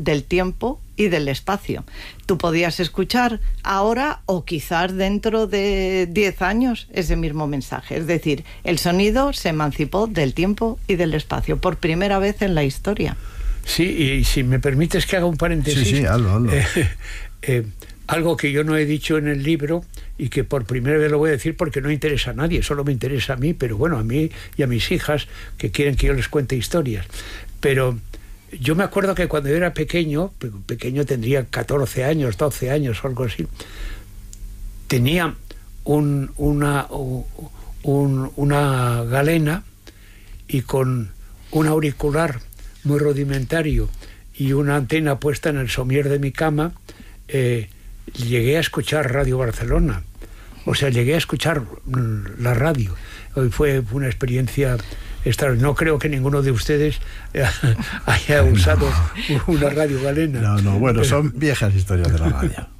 del tiempo y del espacio. Tú podías escuchar ahora o quizás dentro de 10 años ese mismo mensaje. Es decir, el sonido se emancipó del tiempo y del espacio por primera vez en la historia. Sí, y si me permites que haga un paréntesis. Sí, hazlo. Algo que yo no he dicho en el libro y que por primera vez lo voy a decir porque no interesa a nadie, solo me interesa a mí, pero bueno, a mí y a mis hijas que quieren que yo les cuente historias. Pero yo me acuerdo que cuando yo era pequeño tendría 14 años, 12 años o algo así, tenía una galena y con un auricular muy rudimentario y una antena puesta en el somier de mi cama, llegué a escuchar Radio Barcelona. O sea, llegué a escuchar la radio. Hoy fue una experiencia extraordinaria. No creo que ninguno de ustedes haya usado una radio galena. No, bueno, son viejas historias de la radio.